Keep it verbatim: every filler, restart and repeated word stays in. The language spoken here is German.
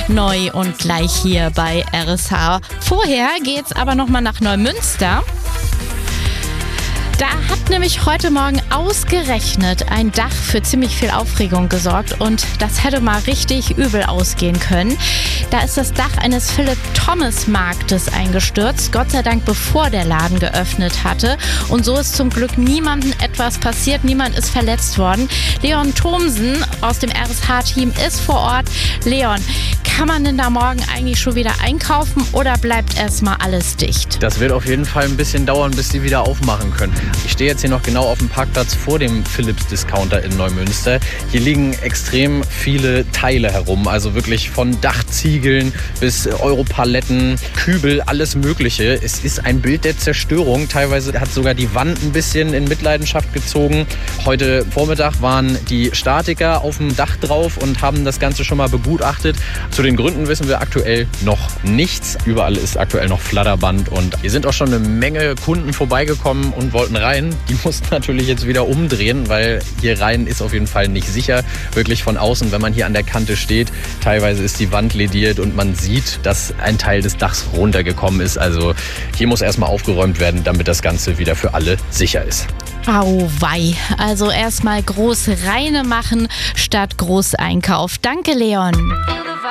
neu und gleich hier bei R S H. Vorher geht's aber nochmal nach Neumünster. Da hat nämlich heute Morgen ausgerechnet ein Dach für ziemlich viel Aufregung gesorgt und das hätte mal richtig übel ausgehen können. Da ist das Dach eines Philipp-Thomas-Marktes eingestürzt, Gott sei Dank bevor der Laden geöffnet hatte. Und so ist zum Glück niemandem etwas passiert, niemand ist verletzt worden. Leon Thomsen aus dem R S H-Team ist vor Ort. Leon, kann man denn da morgen eigentlich schon wieder einkaufen oder bleibt erstmal alles dicht? Das wird auf jeden Fall ein bisschen dauern, bis die wieder aufmachen können. Ich stehe jetzt hier noch genau auf dem Parkplatz vor dem Philips Discounter in Neumünster. Hier liegen extrem viele Teile herum, also wirklich von Dachziegeln bis Europaletten, Kübel, alles Mögliche. Es ist ein Bild der Zerstörung. Teilweise hat sogar die Wand ein bisschen in Mitleidenschaft gezogen. Heute Vormittag waren die Statiker auf dem Dach drauf und haben das Ganze schon mal begutachtet. Zu den Gründen wissen wir aktuell noch nichts. Überall ist aktuell noch Flatterband und hier sind auch schon eine Menge Kunden vorbeigekommen und wollten rein. Die mussten natürlich jetzt wieder umdrehen, weil hier rein ist auf jeden Fall nicht sicher. Wirklich von außen, wenn man hier an der Kante steht. Teilweise ist die Wand lediert und man sieht, dass ein Teil des Dachs runtergekommen ist. Also hier muss erstmal aufgeräumt werden, damit das Ganze wieder für alle sicher ist. Auweih. Also erstmal groß reine machen statt Großeinkauf. Danke, Leon.